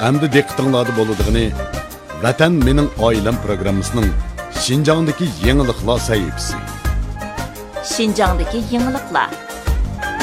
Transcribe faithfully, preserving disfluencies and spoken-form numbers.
Әмді диqqətinizdə boladiğini Vatan mening oilam programmasining Şinjangdagi yangiliklar sahifasi. Şinjangdagi yangiliklar